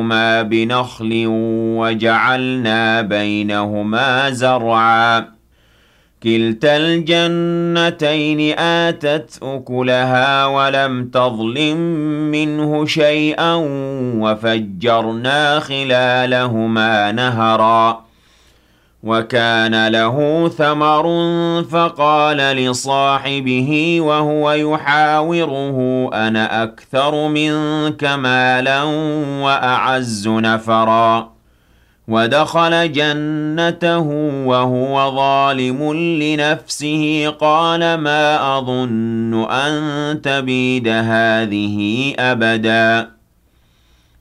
بينهما بنخل وجعلنا بينهما زرعا كلتا الجنتين آتت أكلها ولم تظلم منه شيئا وفجرنا خلالهما نهرا وكان له ثمر فقال لصاحبه وهو يحاوره أنا أكثر منك مالا وأعز نفرا ودخل جنته وهو ظالم لنفسه قال ما أظن أن تبيد هذه أبدا